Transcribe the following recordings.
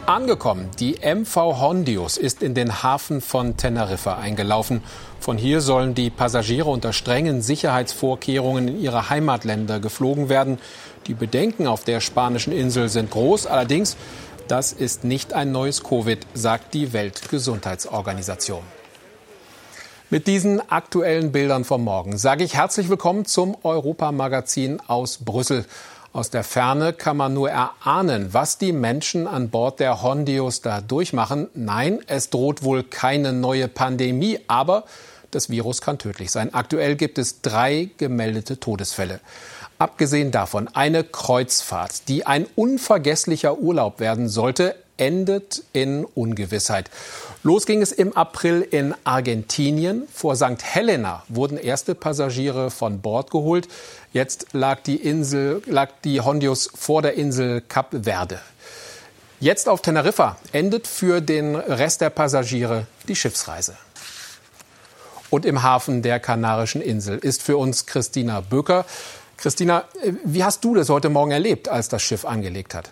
Angekommen. Die MV Hondius ist in den Hafen von Teneriffa eingelaufen. Von hier sollen die Passagiere unter strengen Sicherheitsvorkehrungen in ihre Heimatländer geflogen werden. Die Bedenken auf der spanischen Insel sind groß. Allerdings, das ist nicht ein neues Covid, sagt die Weltgesundheitsorganisation. Mit diesen aktuellen Bildern vom Morgen sage ich herzlich willkommen zum Europa-Magazin aus Brüssel. Aus der Ferne kann man nur erahnen, was die Menschen an Bord der Hondius da durchmachen. Nein, es droht wohl keine neue Pandemie, aber das Virus kann tödlich sein. Aktuell gibt es 3 gemeldete Todesfälle. Abgesehen davon eine Kreuzfahrt, die ein unvergesslicher Urlaub werden sollte, endet in Ungewissheit. Los ging es im April in Argentinien. Vor St. Helena wurden erste Passagiere von Bord geholt. Jetzt lag die Hondius vor der Insel Kap Verde. Jetzt auf Teneriffa endet für den Rest der Passagiere die Schiffsreise. Und im Hafen der Kanarischen Insel ist für uns Christina Böker. Christina, wie hast du das heute Morgen erlebt, als das Schiff angelegt hat?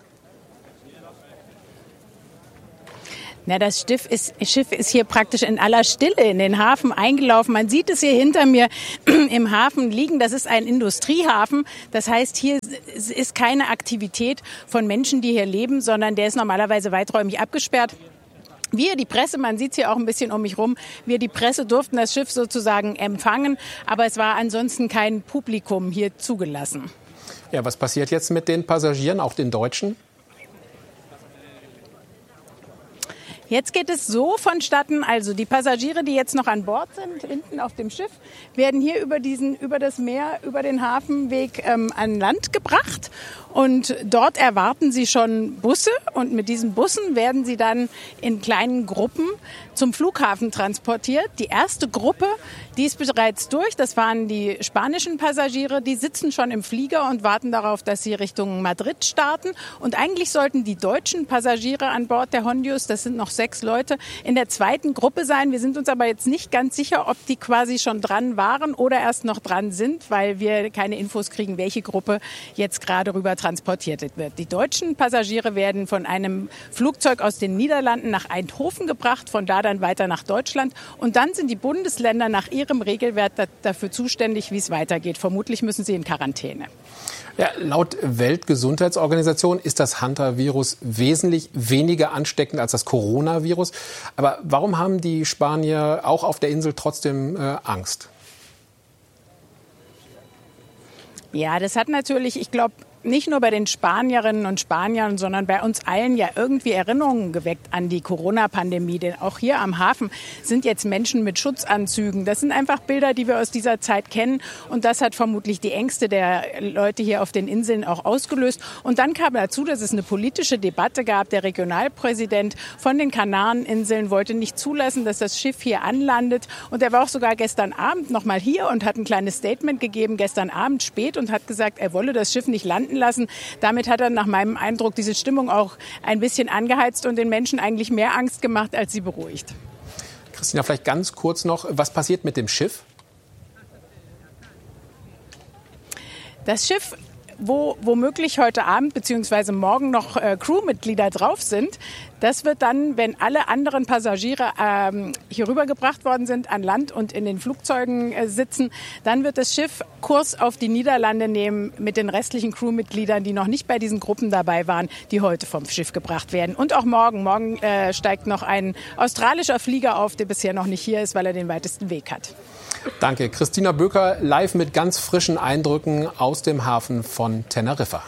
Na, das Schiff ist hier praktisch in aller Stille in den Hafen eingelaufen. Man sieht es hier hinter mir im Hafen liegen. Das ist ein Industriehafen. Das heißt, hier ist keine Aktivität von Menschen, die hier leben, sondern der ist normalerweise weiträumig abgesperrt. Wir, die Presse, man sieht es hier auch ein bisschen um mich rum, wir, die Presse, durften das Schiff sozusagen empfangen. Aber es war ansonsten kein Publikum hier zugelassen. Ja, was passiert jetzt mit den Passagieren, auch den Deutschen? Jetzt geht es so vonstatten, also die Passagiere, die jetzt noch an Bord sind, hinten auf dem Schiff, werden hier über das Meer, über den Hafenweg an Land gebracht. Und dort erwarten sie schon Busse und mit diesen Bussen werden sie dann in kleinen Gruppen zum Flughafen transportiert. Die erste Gruppe, die ist bereits durch, das waren die spanischen Passagiere, die sitzen schon im Flieger und warten darauf, dass sie Richtung Madrid starten. Und eigentlich sollten die deutschen Passagiere an Bord der Hondius, das sind noch 6 Leute, in der zweiten Gruppe sein. Wir sind uns aber jetzt nicht ganz sicher, ob die quasi schon dran waren oder erst noch dran sind, weil wir keine Infos kriegen, welche Gruppe jetzt gerade rüber transportiert wird. Die deutschen Passagiere werden von einem Flugzeug aus den Niederlanden nach Eindhoven gebracht, von da dann weiter nach Deutschland. Und dann sind die Bundesländer nach ihrem Regelwerk dafür zuständig, wie es weitergeht. Vermutlich müssen sie in Quarantäne. Ja, laut Weltgesundheitsorganisation ist das Hantavirus wesentlich weniger ansteckend als das Coronavirus. Aber warum haben die Spanier auch auf der Insel trotzdem Angst? Ja, das hat natürlich, ich glaube, nicht nur bei den Spanierinnen und Spaniern, sondern bei uns allen ja irgendwie Erinnerungen geweckt an die Corona-Pandemie. Denn auch hier am Hafen sind jetzt Menschen mit Schutzanzügen. Das sind einfach Bilder, die wir aus dieser Zeit kennen. Und das hat vermutlich die Ängste der Leute hier auf den Inseln auch ausgelöst. Und dann kam dazu, dass es eine politische Debatte gab. Der Regionalpräsident von den Kanareninseln wollte nicht zulassen, dass das Schiff hier anlandet. Und er war auch sogar gestern Abend noch mal hier und hat ein kleines Statement gegeben, gestern Abend spät, und hat gesagt, er wolle das Schiff nicht landen lassen. Damit hat er nach meinem Eindruck diese Stimmung auch ein bisschen angeheizt und den Menschen eigentlich mehr Angst gemacht, als sie beruhigt. Christina, vielleicht ganz kurz noch, was passiert mit dem Schiff? Das Schiff, wo womöglich heute Abend bzw. morgen noch Crewmitglieder drauf sind, das wird dann, wenn alle anderen Passagiere hier rübergebracht worden sind, an Land und in den Flugzeugen sitzen, dann wird das Schiff Kurs auf die Niederlande nehmen mit den restlichen Crewmitgliedern, die noch nicht bei diesen Gruppen dabei waren, die heute vom Schiff gebracht werden. Und auch morgen. Morgen steigt noch ein australischer Flieger auf, der bisher noch nicht hier ist, weil er den weitesten Weg hat. Danke. Christina Böker, live mit ganz frischen Eindrücken aus dem Hafen von Teneriffa.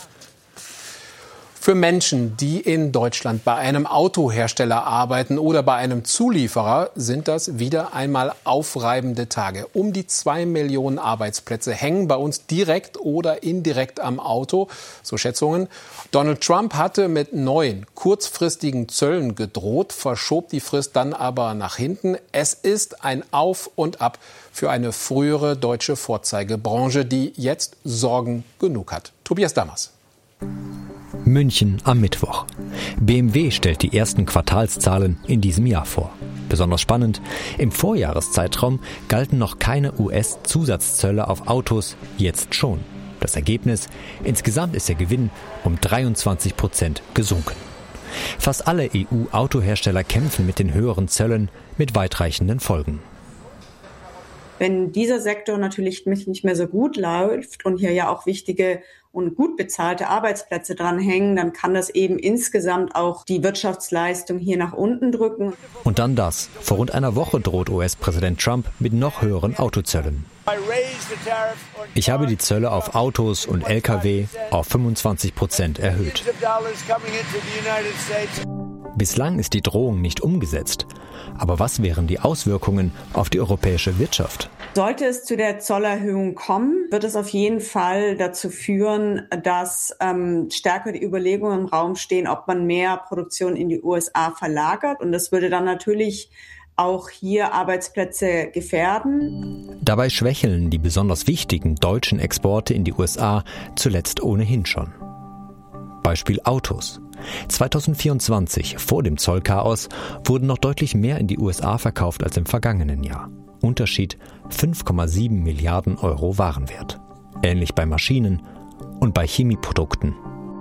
Für Menschen, die in Deutschland bei einem Autohersteller arbeiten oder bei einem Zulieferer, sind das wieder einmal aufreibende Tage. Um die 2 Millionen Arbeitsplätze hängen bei uns direkt oder indirekt am Auto, so Schätzungen. Donald Trump hatte mit neuen, kurzfristigen Zöllen gedroht, verschob die Frist dann aber nach hinten. Es ist ein Auf und Ab für eine frühere deutsche Vorzeigebranche, die jetzt Sorgen genug hat. Tobias Dammers. München am Mittwoch. BMW stellt die ersten Quartalszahlen in diesem Jahr vor. Besonders spannend, im Vorjahreszeitraum galten noch keine US-Zusatzzölle auf Autos, jetzt schon. Das Ergebnis, insgesamt ist der Gewinn um 23% gesunken. Fast alle EU-Autohersteller kämpfen mit den höheren Zöllen mit weitreichenden Folgen. Wenn dieser Sektor natürlich nicht mehr so gut läuft und hier ja auch wichtige und gut bezahlte Arbeitsplätze dranhängen, dann kann das eben insgesamt auch die Wirtschaftsleistung hier nach unten drücken. Und dann das. Vor rund einer Woche droht US-Präsident Trump mit noch höheren Autozöllen. Ich habe die Zölle auf Autos und Lkw auf 25% erhöht. Bislang ist die Drohung nicht umgesetzt. Aber was wären die Auswirkungen auf die europäische Wirtschaft? Sollte es zu der Zollerhöhung kommen, wird es auf jeden Fall dazu führen, dass stärker die Überlegungen im Raum stehen, ob man mehr Produktion in die USA verlagert. Und das würde dann natürlich auch hier Arbeitsplätze gefährden. Dabei schwächeln die besonders wichtigen deutschen Exporte in die USA zuletzt ohnehin schon. Beispiel Autos. 2024, vor dem Zollchaos, wurden noch deutlich mehr in die USA verkauft als im vergangenen Jahr. Unterschied 5,7 Milliarden Euro Warenwert. Ähnlich bei Maschinen und bei Chemieprodukten.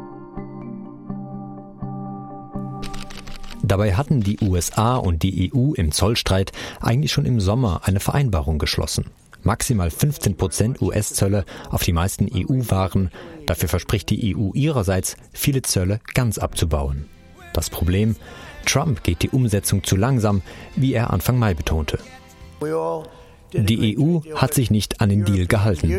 Dabei hatten die USA und die EU im Zollstreit eigentlich schon im Sommer eine Vereinbarung geschlossen. Maximal 15% US-Zölle auf die meisten EU-Waren. Dafür verspricht die EU ihrerseits, viele Zölle ganz abzubauen. Das Problem: Trump geht die Umsetzung zu langsam, wie er Anfang Mai betonte. Die EU hat sich nicht an den Deal gehalten.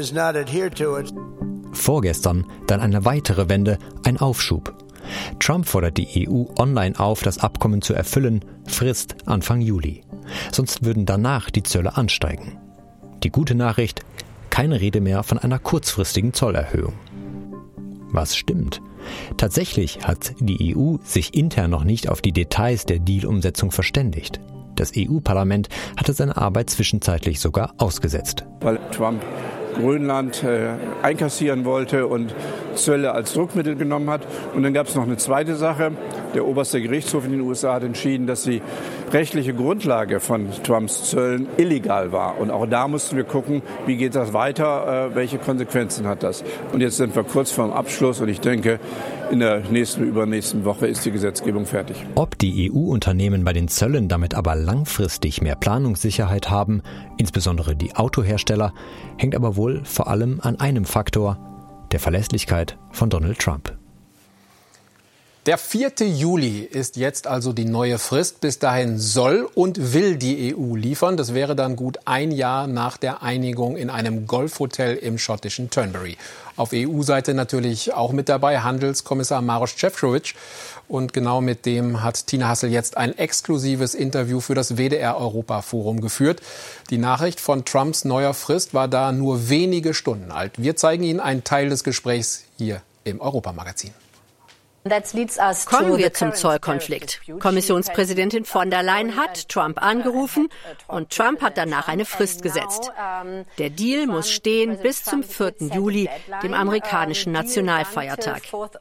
Vorgestern dann eine weitere Wende, ein Aufschub. Trump fordert die EU online auf, das Abkommen zu erfüllen, Frist Anfang Juli. Sonst würden danach die Zölle ansteigen. Die gute Nachricht: keine Rede mehr von einer kurzfristigen Zollerhöhung. Was stimmt? Tatsächlich hat die EU sich intern noch nicht auf die Details der Deal-Umsetzung verständigt. Das EU-Parlament hatte seine Arbeit zwischenzeitlich sogar ausgesetzt. Weil Trump Grönland einkassieren wollte und Zölle als Druckmittel genommen hat. Und dann gab es noch eine zweite Sache. Der oberste Gerichtshof in den USA hat entschieden, dass die rechtliche Grundlage von Trumps Zöllen illegal war. Und auch da mussten wir gucken, wie geht das weiter, welche Konsequenzen hat das. Und jetzt sind wir kurz vorm Abschluss und ich denke, in der übernächsten Woche ist die Gesetzgebung fertig. Ob die EU-Unternehmen bei den Zöllen damit aber langfristig mehr Planungssicherheit haben, insbesondere die Autohersteller, hängt aber wohl vor allem an einem Faktor: der Verlässlichkeit von Donald Trump. Der 4. Juli ist jetzt also die neue Frist. Bis dahin soll und will die EU liefern. Das wäre dann gut ein Jahr nach der Einigung in einem Golfhotel im schottischen Turnberry. Auf EU-Seite natürlich auch mit dabei Handelskommissar Maroš Šefčovič. Und genau mit dem hat Tina Hassel jetzt ein exklusives Interview für das WDR-Europa-Forum geführt. Die Nachricht von Trumps neuer Frist war da nur wenige Stunden alt. Wir zeigen Ihnen einen Teil des Gesprächs hier im Europamagazin. Kommen wir zum Zollkonflikt. Kommissionspräsidentin von der Leyen hat Trump angerufen und Trump hat danach eine Frist gesetzt. Der Deal muss stehen bis zum 4. Juli, dem amerikanischen Nationalfeiertag.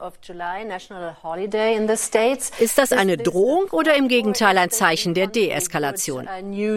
Ist das eine Drohung oder im Gegenteil ein Zeichen der Deeskalation?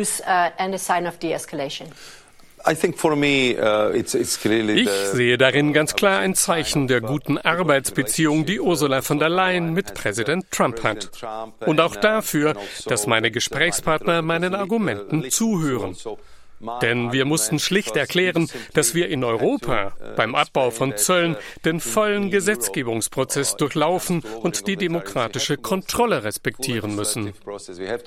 Ich sehe darin ganz klar ein Zeichen der guten Arbeitsbeziehung, die Ursula von der Leyen mit Präsident Trump hat. Und auch dafür, dass meine Gesprächspartner meinen Argumenten zuhören. Denn wir mussten schlicht erklären, dass wir in Europa beim Abbau von Zöllen den vollen Gesetzgebungsprozess durchlaufen und die demokratische Kontrolle respektieren müssen. Um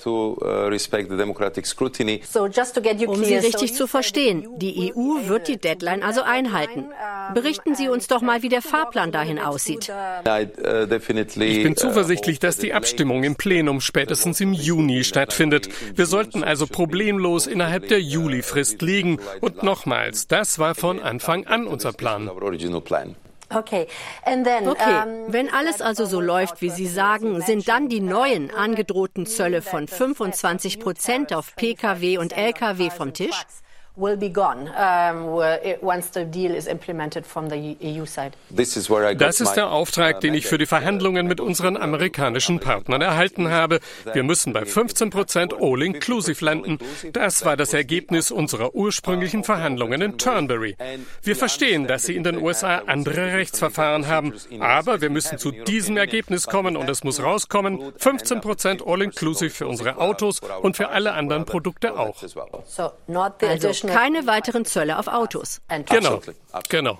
Sie richtig zu verstehen, die EU wird die Deadline also einhalten. Berichten Sie uns doch mal, wie der Fahrplan dahin aussieht. Ich bin zuversichtlich, dass die Abstimmung im Plenum spätestens im Juni stattfindet. Wir sollten also problemlos innerhalb der Juli-Frist liegen. Und nochmals, das war von Anfang an unser Plan. Okay, wenn alles also so läuft, wie Sie sagen, sind dann die neuen angedrohten Zölle von 25% auf Pkw und Lkw vom Tisch? Das ist der Auftrag, den ich für die Verhandlungen mit unseren amerikanischen Partnern erhalten habe. Wir müssen bei 15% All-Inclusive landen. Das war das Ergebnis unserer ursprünglichen Verhandlungen in Turnberry. Wir verstehen, dass sie in den USA andere Rechtsverfahren haben, aber wir müssen zu diesem Ergebnis kommen und es muss rauskommen, 15% All-Inclusive für unsere Autos und für alle anderen Produkte auch. Also keine weiteren Zölle auf Autos. Genau.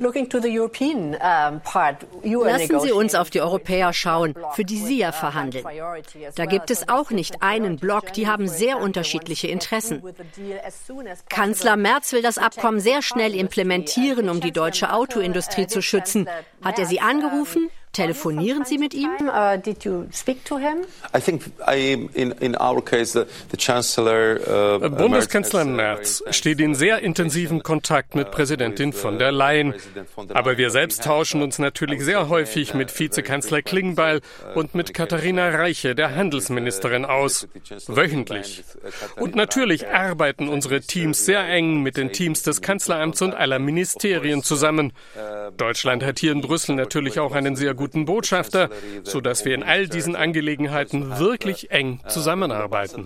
Lassen Sie uns auf die Europäer schauen, für die Sie ja verhandeln. Da gibt es auch nicht einen Block, die haben sehr unterschiedliche Interessen. Kanzler Merz will das Abkommen sehr schnell implementieren, um die deutsche Autoindustrie zu schützen. Hat er Sie angerufen? Telefonieren Sie mit ihm? Did you speak to him? I think in our case the Chancellor Bundeskanzler Merz steht in sehr intensiven Kontakt mit Präsidentin von der Leyen. Aber wir selbst tauschen uns natürlich sehr häufig mit Vizekanzler Klingbeil und mit Katharina Reiche, der Handelsministerin, aus. Wöchentlich. Und natürlich arbeiten unsere Teams sehr eng mit den Teams des Kanzleramts und aller Ministerien zusammen. Deutschland hat hier in Brüssel natürlich auch einen sehr guten Botschafter, sodass wir in all diesen Angelegenheiten wirklich eng zusammenarbeiten.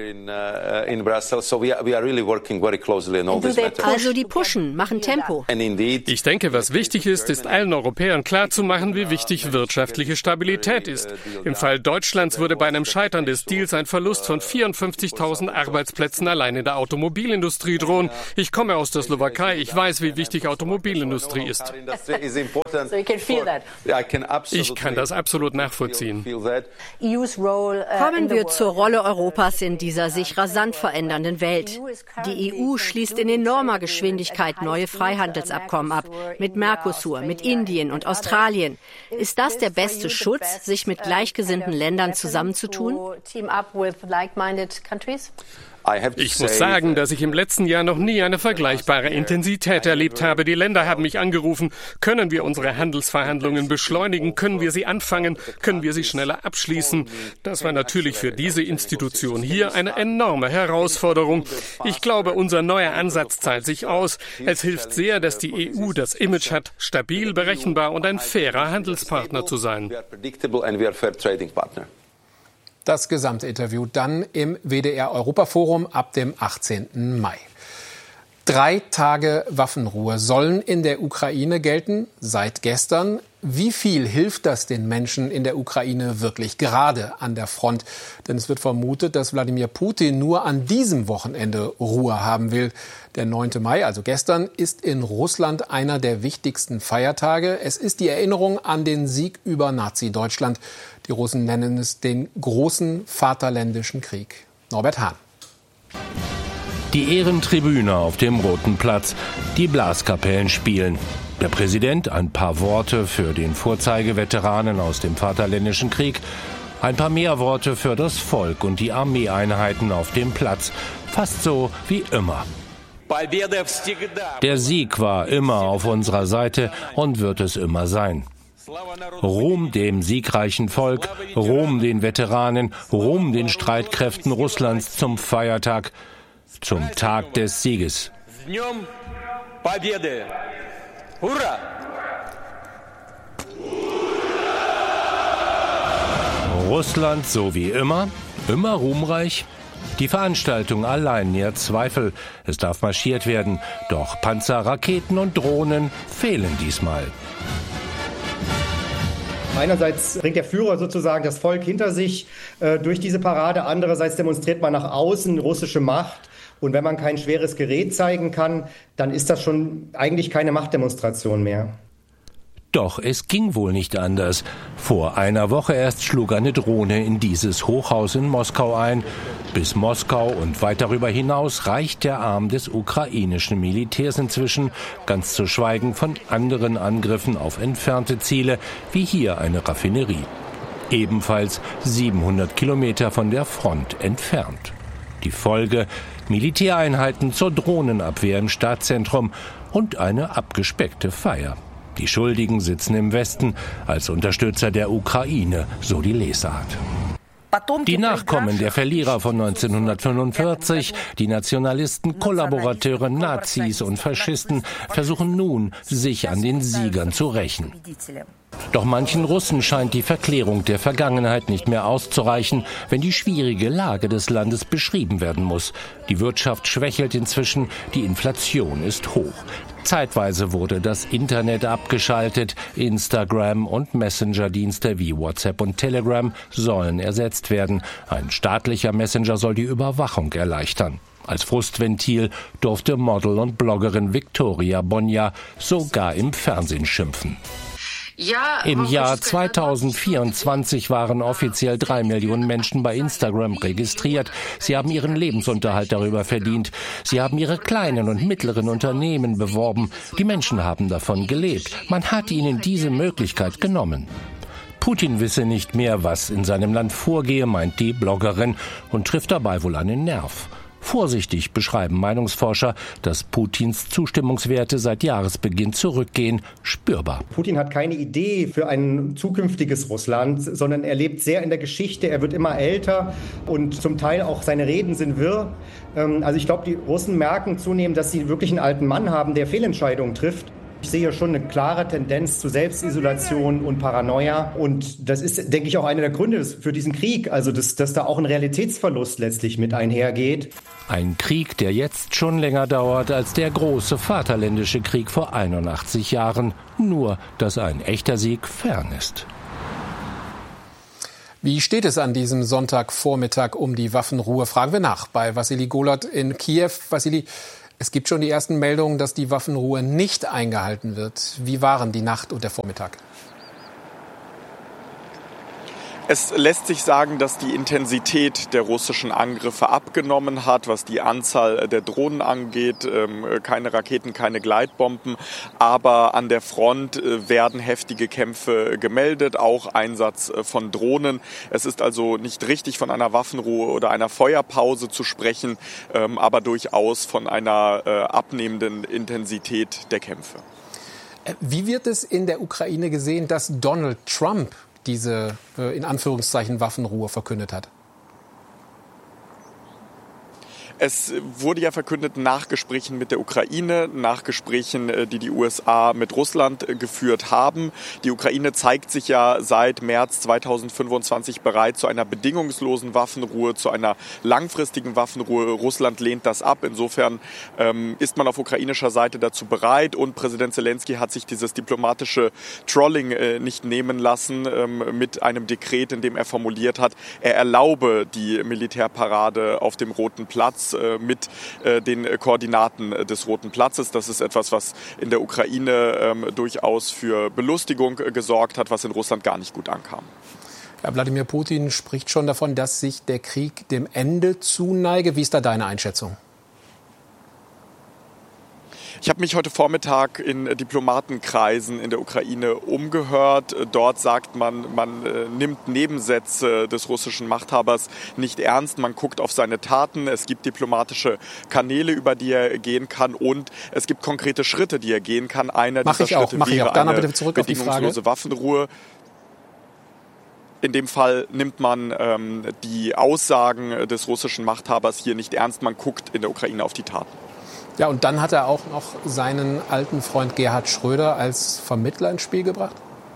Also die pushen, machen Tempo. Ich denke, was wichtig ist, ist allen Europäern klarzumachen, wie wichtig wirtschaftliche Stabilität ist. Im Fall Deutschlands würde bei einem Scheitern des Deals ein Verlust von 54.000 Arbeitsplätzen allein in der Automobilindustrie drohen. Ich komme aus der Slowakei, ich weiß, wie wichtig Automobilindustrie ist. Ich kann das absolut nachvollziehen. Kommen wir zur Rolle Europas in dieser sich rasant verändernden Welt. Die EU schließt in enormer Geschwindigkeit neue Freihandelsabkommen ab, mit Mercosur, mit Indien und Australien. Ist das der beste Schutz, sich mit gleichgesinnten Ländern zusammenzutun? Ich muss sagen, dass ich im letzten Jahr noch nie eine vergleichbare Intensität erlebt habe. Die Länder haben mich angerufen. Können wir unsere Handelsverhandlungen beschleunigen? Können wir sie anfangen? Können wir sie schneller abschließen? Das war natürlich für diese Institution hier eine enorme Herausforderung. Ich glaube, unser neuer Ansatz zahlt sich aus. Es hilft sehr, dass die EU das Image hat, stabil, berechenbar und ein fairer Handelspartner zu sein. Das gesamte Interview dann im WDR-Europaforum ab dem 18. Mai. 3 Tage Waffenruhe sollen in der Ukraine gelten, seit gestern. Wie viel hilft das den Menschen in der Ukraine wirklich, gerade an der Front? Denn es wird vermutet, dass Wladimir Putin nur an diesem Wochenende Ruhe haben will. Der 9. Mai, also gestern, ist in Russland einer der wichtigsten Feiertage. Es ist die Erinnerung an den Sieg über Nazi-Deutschland. Die Russen nennen es den großen Vaterländischen Krieg. Norbert Hahn. Die Ehrentribüne auf dem Roten Platz, die Blaskapellen spielen. Der Präsident ein paar Worte für den Vorzeigeveteranen aus dem Vaterländischen Krieg, ein paar mehr Worte für das Volk und die Armeeeinheiten auf dem Platz, fast so wie immer. Der Sieg war immer auf unserer Seite und wird es immer sein. Ruhm dem siegreichen Volk, Ruhm den Veteranen, Ruhm den Streitkräften Russlands zum Feiertag, zum Tag des Sieges. Russland so wie immer, immer ruhmreich. Die Veranstaltung allein nährt Zweifel. Es darf marschiert werden, doch Panzer, Raketen und Drohnen fehlen diesmal. Einerseits bringt der Führer sozusagen das Volk hinter sich durch diese Parade, andererseits demonstriert man nach außen russische Macht. Und wenn man kein schweres Gerät zeigen kann, dann ist das schon eigentlich keine Machtdemonstration mehr. Doch es ging wohl nicht anders. Vor einer Woche erst schlug eine Drohne in dieses Hochhaus in Moskau ein. Bis Moskau und weit darüber hinaus reicht der Arm des ukrainischen Militärs inzwischen, ganz zu schweigen von anderen Angriffen auf entfernte Ziele, wie hier eine Raffinerie. Ebenfalls 700 Kilometer von der Front entfernt. Die Folge: Militäreinheiten zur Drohnenabwehr im Stadtzentrum und eine abgespeckte Feier. Die Schuldigen sitzen im Westen als Unterstützer der Ukraine, so die Lesart. Die Nachkommen der Verlierer von 1945, die Nationalisten, Kollaborateure, Nazis und Faschisten versuchen nun, sich an den Siegern zu rächen. Doch manchen Russen scheint die Verklärung der Vergangenheit nicht mehr auszureichen, wenn die schwierige Lage des Landes beschrieben werden muss. Die Wirtschaft schwächelt inzwischen, die Inflation ist hoch. Zeitweise wurde das Internet abgeschaltet, Instagram und Messenger-Dienste wie WhatsApp und Telegram sollen ersetzt werden. Ein staatlicher Messenger soll die Überwachung erleichtern. Als Frustventil durfte Model und Bloggerin Victoria Bonja sogar im Fernsehen schimpfen. Im Jahr 2024 waren offiziell 3 Millionen Menschen bei Instagram registriert. Sie haben ihren Lebensunterhalt darüber verdient. Sie haben ihre kleinen und mittleren Unternehmen beworben. Die Menschen haben davon gelebt. Man hat ihnen diese Möglichkeit genommen. Putin wisse nicht mehr, was in seinem Land vorgehe, meint die Bloggerin, und trifft dabei wohl einen Nerv. Vorsichtig beschreiben Meinungsforscher, dass Putins Zustimmungswerte seit Jahresbeginn zurückgehen, spürbar. Putin hat keine Idee für ein zukünftiges Russland, sondern er lebt sehr in der Geschichte. Er wird immer älter und zum Teil auch seine Reden sind wirr. Also ich glaube, die Russen merken zunehmend, dass sie wirklich einen alten Mann haben, der Fehlentscheidungen trifft. Ich sehe schon eine klare Tendenz zu Selbstisolation und Paranoia. Und das ist, denke ich, auch einer der Gründe für diesen Krieg. Also, dass da auch ein Realitätsverlust letztlich mit einhergeht. Ein Krieg, der jetzt schon länger dauert als der große Vaterländische Krieg vor 81 Jahren. Nur, dass ein echter Sieg fern ist. Wie steht es an diesem Sonntagvormittag um die Waffenruhe? Fragen wir nach bei Wassili Golod in Kiew. Wassili, es gibt schon die ersten Meldungen, dass die Waffenruhe nicht eingehalten wird. Wie waren die Nacht und der Vormittag? Es lässt sich sagen, dass die Intensität der russischen Angriffe abgenommen hat, was die Anzahl der Drohnen angeht. Keine Raketen, keine Gleitbomben. Aber an der Front werden heftige Kämpfe gemeldet, auch Einsatz von Drohnen. Es ist also nicht richtig von einer Waffenruhe oder einer Feuerpause zu sprechen, aber durchaus von einer abnehmenden Intensität der Kämpfe. Wie wird es in der Ukraine gesehen, dass Donald Trump diese, in Anführungszeichen, Waffenruhe verkündet hat? Es wurde ja verkündet nach Gesprächen mit der Ukraine, nach Gesprächen, die die USA mit Russland geführt haben. Die Ukraine zeigt sich ja seit März 2025 bereit zu einer bedingungslosen Waffenruhe, zu einer langfristigen Waffenruhe. Russland lehnt das ab. Insofern ist man auf ukrainischer Seite dazu bereit. Und Präsident Zelensky hat sich dieses diplomatische Trolling nicht nehmen lassen mit einem Dekret, in dem er formuliert hat, er erlaube die Militärparade auf dem Roten Platz mit den Koordinaten des Roten Platzes. Das ist etwas, was in der Ukraine durchaus für Belustigung gesorgt hat, was in Russland gar nicht gut ankam. Ja, Wladimir Putin spricht schon davon, dass sich der Krieg dem Ende zuneige. Wie ist da deine Einschätzung? Ich habe mich heute Vormittag in Diplomatenkreisen in der Ukraine umgehört. Dort sagt man nimmt Nebensätze des russischen Machthabers nicht ernst. Man guckt auf seine Taten. Es gibt diplomatische Kanäle, über die er gehen kann. Und es gibt konkrete Schritte, die er gehen kann. Einer dieser Schritte wäre eine bedingungslose Waffenruhe. In dem Fall nimmt man die Aussagen des russischen Machthabers hier nicht ernst. Man guckt in der Ukraine auf die Taten. Ja, und dann hat er auch noch seinen alten Freund Gerhard Schröder als Vermittler ins Spiel gebracht?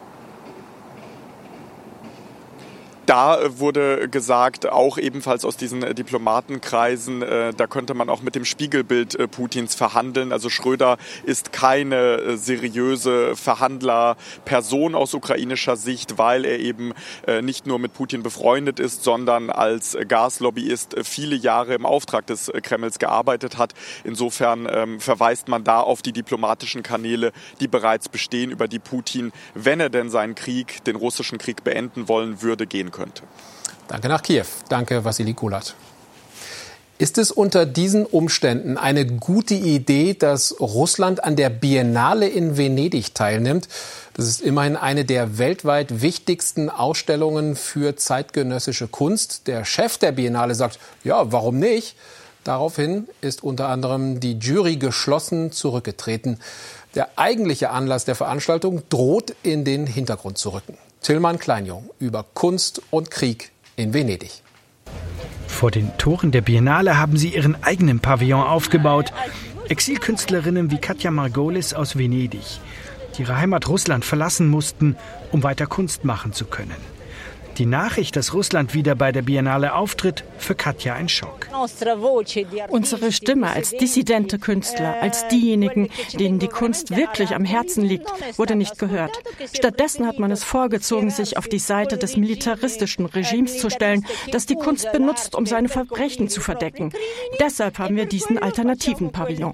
Da wurde gesagt, auch ebenfalls aus diesen Diplomatenkreisen, da könnte man auch mit dem Spiegelbild Putins verhandeln. Also Schröder ist keine seriöse Verhandlerperson aus ukrainischer Sicht, weil er eben nicht nur mit Putin befreundet ist, sondern als Gaslobbyist viele Jahre im Auftrag des Kremls gearbeitet hat. Insofern verweist man da auf die diplomatischen Kanäle, die bereits bestehen, über die Putin, wenn er denn seinen Krieg, den russischen Krieg beenden wollen würde, gehen könnte. Danke nach Kiew. Danke, Wassili Golod. Ist es unter diesen Umständen eine gute Idee, dass Russland an der Biennale in Venedig teilnimmt? Das ist immerhin eine der weltweit wichtigsten Ausstellungen für zeitgenössische Kunst. Der Chef der Biennale sagt, ja, warum nicht? Daraufhin ist unter anderem die Jury geschlossen zurückgetreten. Der eigentliche Anlass der Veranstaltung droht in den Hintergrund zu rücken. Tilman Kleinjung über Kunst und Krieg in Venedig. Vor den Toren der Biennale haben sie ihren eigenen Pavillon aufgebaut. Exilkünstlerinnen wie Katja Margolis aus Venedig, die ihre Heimat Russland verlassen mussten, um weiter Kunst machen zu können. Die Nachricht, dass Russland wieder bei der Biennale auftritt, für Katja ein Schock. Unsere Stimme als dissidente Künstler, als diejenigen, denen die Kunst wirklich am Herzen liegt, wurde nicht gehört. Stattdessen hat man es vorgezogen, sich auf die Seite des militaristischen Regimes zu stellen, das die Kunst benutzt, um seine Verbrechen zu verdecken. Deshalb haben wir diesen alternativen Pavillon.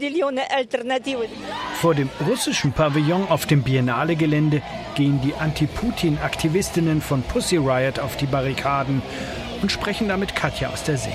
Vor dem russischen Pavillon auf dem Biennale-Gelände gehen die Anti-Putin-Aktivistinnen von Pussy Riot auf die Barrikaden und sprechen damit Katja aus der Seele.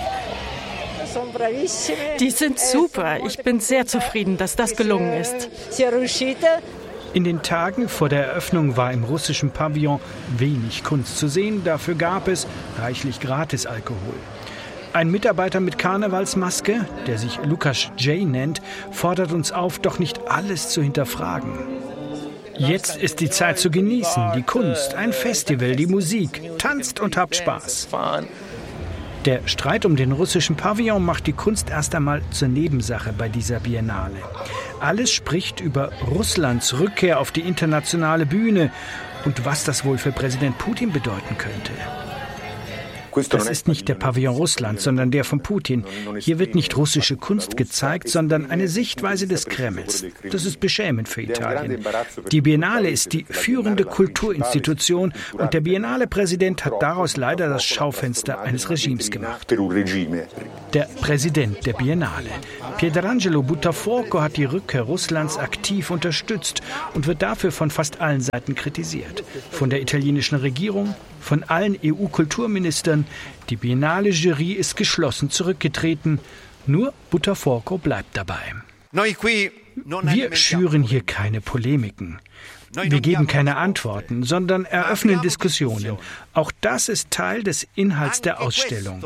Die sind super. Ich bin sehr zufrieden, dass das gelungen ist. In den Tagen vor der Eröffnung war im russischen Pavillon wenig Kunst zu sehen. Dafür gab es reichlich Gratisalkohol. Ein Mitarbeiter mit Karnevalsmaske, der sich Lukas J. nennt, fordert uns auf, doch nicht alles zu hinterfragen. Jetzt ist die Zeit zu genießen, die Kunst, ein Festival, die Musik. Tanzt und habt Spaß. Der Streit um den russischen Pavillon macht die Kunst erst einmal zur Nebensache bei dieser Biennale. Alles spricht über Russlands Rückkehr auf die internationale Bühne und was das wohl für Präsident Putin bedeuten könnte. Das ist nicht der Pavillon Russlands, sondern der von Putin. Hier wird nicht russische Kunst gezeigt, sondern eine Sichtweise des Kremls. Das ist beschämend für Italien. Die Biennale ist die führende Kulturinstitution und der Biennale-Präsident hat daraus leider das Schaufenster eines Regimes gemacht. Der Präsident der Biennale, Pietrangelo Buttafuoco, hat die Rückkehr Russlands aktiv unterstützt und wird dafür von fast allen Seiten kritisiert. Von der italienischen Regierung, von allen EU-Kulturministern. Die Biennale-Jury ist geschlossen zurückgetreten. Nur Buttafuoco bleibt dabei. Wir schüren hier keine Polemiken. Wir geben keine Antworten, sondern eröffnen Diskussionen. Auch das ist Teil des Inhalts der Ausstellung.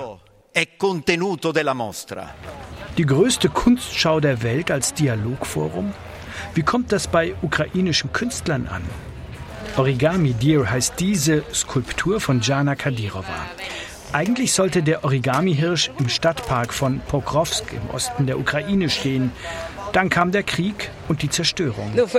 Die größte Kunstschau der Welt als Dialogforum? Wie kommt das bei ukrainischen Künstlern an? Origami Deer heißt diese Skulptur von Jana Kadyrova. Eigentlich sollte der Origami-Hirsch im Stadtpark von Pokrovsk im Osten der Ukraine stehen. Dann kam der Krieg und die Zerstörung. Für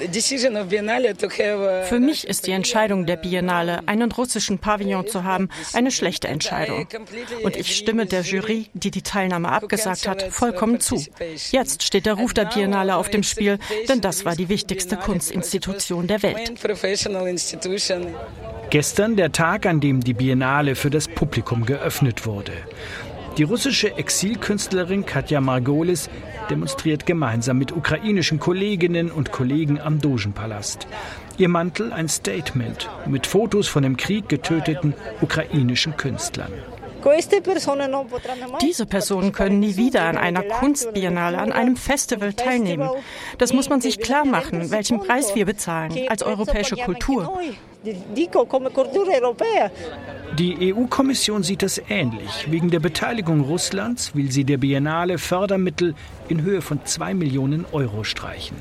mich ist die Entscheidung der Biennale, einen russischen Pavillon zu haben, eine schlechte Entscheidung. Und ich stimme der Jury, die die Teilnahme abgesagt hat, vollkommen zu. Jetzt steht der Ruf der Biennale auf dem Spiel, denn das war die wichtigste Kunstinstitution der Welt. Gestern der Tag, an dem die Biennale für das Publikum geöffnet wurde. Die russische Exilkünstlerin Katja Margolis demonstriert gemeinsam mit ukrainischen Kolleginnen und Kollegen am Dogenpalast. Ihr Mantel ein Statement mit Fotos von im Krieg getöteten ukrainischen Künstlern. Diese Personen können nie wieder an einer Kunstbiennale, an einem Festival teilnehmen. Das muss man sich klar machen, welchen Preis wir bezahlen als europäische Kultur. Die EU-Kommission sieht das ähnlich. Wegen der Beteiligung Russlands will sie der Biennale Fördermittel in Höhe von 2 Millionen Euro streichen.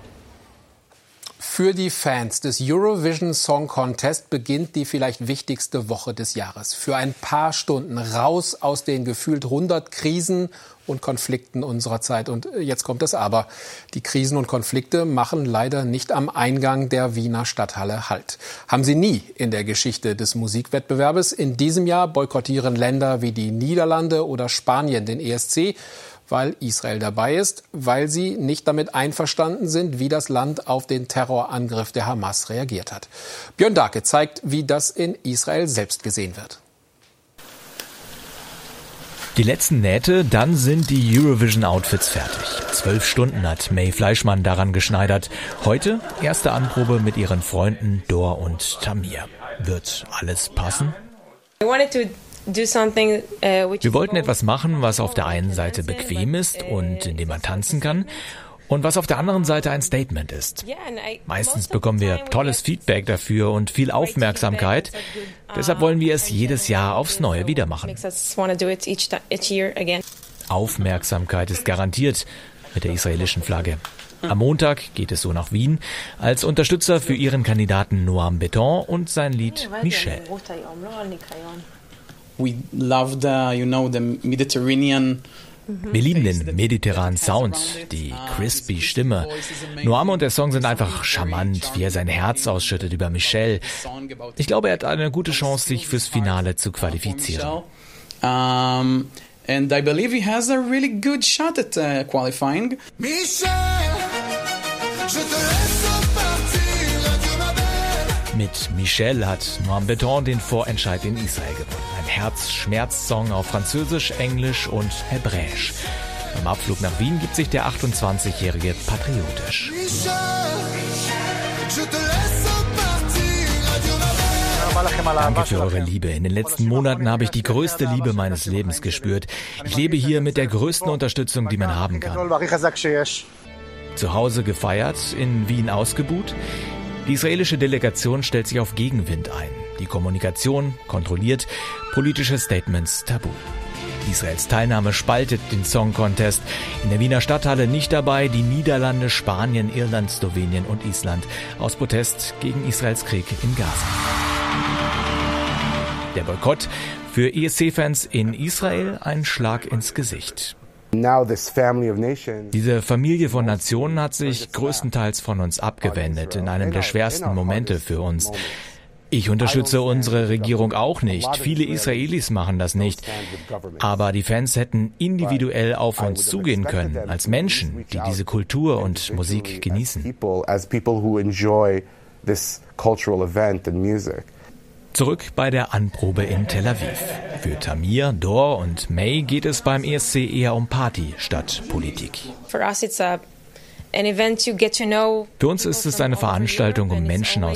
Für die Fans des Eurovision Song Contest beginnt die vielleicht wichtigste Woche des Jahres. Für ein paar Stunden raus aus den gefühlt 100 Krisen und Konflikten unserer Zeit. Und jetzt kommt es aber. Die Krisen und Konflikte machen leider nicht am Eingang der Wiener Stadthalle Halt. Haben sie nie in der Geschichte des Musikwettbewerbes. In diesem Jahr boykottieren Länder wie die Niederlande oder Spanien den ESC, weil Israel dabei ist, weil sie nicht damit einverstanden sind, wie das Land auf den Terrorangriff der Hamas reagiert hat. Björn Dahlke zeigt, wie das in Israel selbst gesehen wird. Die letzten Nähte, dann sind die Eurovision-Outfits fertig. 12 Stunden hat May Fleischmann daran geschneidert. Heute erste Anprobe mit ihren Freunden Dor und Tamir. Wird alles passen? Wir wollten etwas machen, was auf der einen Seite bequem ist und in dem man tanzen kann und was auf der anderen Seite ein Statement ist. Meistens bekommen wir tolles Feedback dafür und viel Aufmerksamkeit. Deshalb wollen wir es jedes Jahr aufs Neue wieder machen. Aufmerksamkeit ist garantiert mit der israelischen Flagge. Am Montag geht es so nach Wien als Unterstützer für ihren Kandidaten Noam Beton und sein Lied Michel. We loved, the Mediterranean. Wir lieben den mediterranen Sound, die crispy Stimme. Noam und der Song sind einfach charmant, wie er sein Herz ausschüttet über Michelle. Ich glaube, er hat eine gute Chance, sich fürs Finale zu qualifizieren. And I believe he has a really good shot at qualifying. Mit Michelle hat Noam Beton den Vorentscheid in Israel gewonnen. Ein Herz-Schmerz-Song auf Französisch, Englisch und Hebräisch. Beim Abflug nach Wien gibt sich der 28-Jährige patriotisch. Danke für eure Liebe. In den letzten Monaten habe ich die größte Liebe meines Lebens gespürt. Ich lebe hier mit der größten Unterstützung, die man haben kann. Zu Hause gefeiert, in Wien ausgebuht? Die israelische Delegation stellt sich auf Gegenwind ein. Die Kommunikation kontrolliert, politische Statements tabu. Israels Teilnahme spaltet den Song Contest. In der Wiener Stadthalle nicht dabei die Niederlande, Spanien, Irland, Slowenien und Island aus Protest gegen Israels Krieg in Gaza. Der Boykott für ESC-Fans in Israel ein Schlag ins Gesicht. Diese Familie von Nationen hat sich größtenteils von uns abgewendet in einem der schwersten Momente für uns. Ich unterstütze unsere Regierung auch nicht. Viele Israelis machen das nicht. Aber die Fans hätten individuell auf uns zugehen können, als Menschen, die diese Kultur und Musik genießen. Zurück bei der Anprobe in Tel Aviv. Für Tamir, Dor und May geht es beim ESC eher um Party statt Politik. Für uns ist es eine Veranstaltung, um Menschen aus